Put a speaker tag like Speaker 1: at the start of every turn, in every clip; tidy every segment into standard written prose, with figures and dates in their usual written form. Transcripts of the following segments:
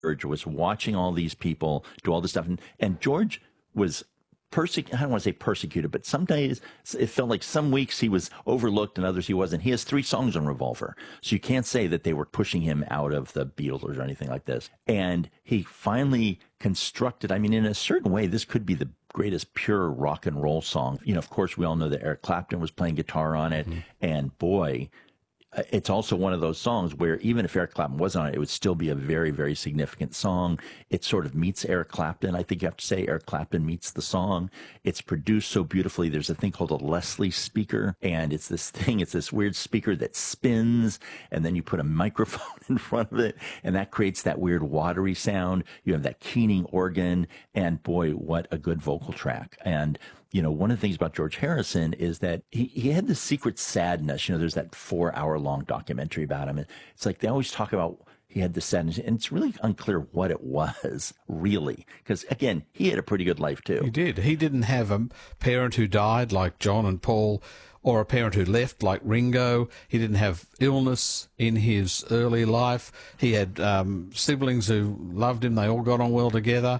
Speaker 1: George was watching all these people do all this stuff. And George was I don't want to say persecuted, but some days it felt like some weeks he was overlooked and others he wasn't. He has 3 songs on Revolver. So you can't say that they were pushing him out of the Beatles or anything like this. And he finally constructed, I mean, in a certain way, this could be the greatest pure rock and roll song. You know, of course, we all know that Eric Clapton was playing guitar on it. And boy, it's also one of those songs where even if Eric Clapton wasn't on it, it would still be a very, very significant song. It sort of meets Eric Clapton. I think you have to say Eric Clapton meets the song. It's produced so beautifully. There's a thing called a Leslie speaker, and it's this weird speaker that spins, and then you put a microphone in front of it, and that creates that weird watery sound. You have that keening organ, and boy, what a good vocal track. And you know, one of the things about George Harrison is that he had this secret sadness. You know, there's that 4-hour-long documentary about him. And it's like they always talk about he had this sadness, and it's really unclear what it was, really. Because, again, he had a pretty good life, too.
Speaker 2: He did. He didn't have a parent who died like John and Paul, or a parent who left like Ringo. He didn't have illness in his early life. He had siblings who loved him. They all got on well together.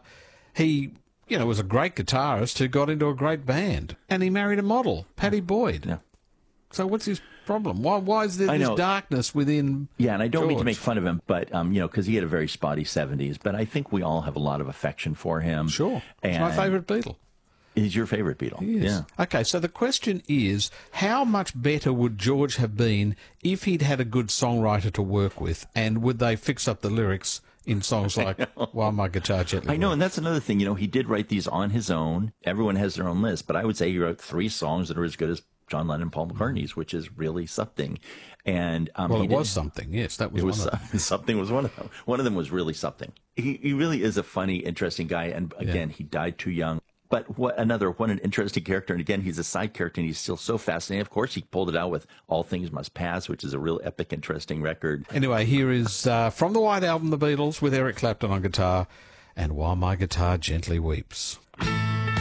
Speaker 2: He was a great guitarist who got into a great band. And he married a model, Pattie Boyd.
Speaker 1: Yeah.
Speaker 2: So what's his problem? Why is there this darkness within
Speaker 1: Yeah, and I don't mean to
Speaker 2: George?
Speaker 1: make fun of him, but, because he had a very spotty 70s. But I think we all have a lot of affection for him.
Speaker 2: Sure.
Speaker 1: And
Speaker 2: He's my favourite Beatle.
Speaker 1: He's your favorite Beatle.
Speaker 2: He is.
Speaker 1: Yeah.
Speaker 2: Okay, so the question is, how much better would George have been if he'd had a good songwriter to work with? And would they fix up the lyrics in songs like While My Guitar Gently
Speaker 1: I know,
Speaker 2: Weeps?
Speaker 1: and that's another thing. He did write these on his own. Everyone has their own list, but I would say he wrote 3 songs that are as good as John Lennon and Paul McCartney's, which is really something. And
Speaker 2: Well, it was something, yes. That was,
Speaker 1: it was
Speaker 2: one of them.
Speaker 1: something was one of them. One of them was really something. He really is a funny, interesting guy, and again, he died too young. But what an interesting character. And again, he's a side character, and he's still so fascinating. Of course, he pulled it out with All Things Must Pass, which is a real epic, interesting record.
Speaker 2: Anyway, here is from the White Album, The Beatles, with Eric Clapton on guitar, and While My Guitar Gently Weeps.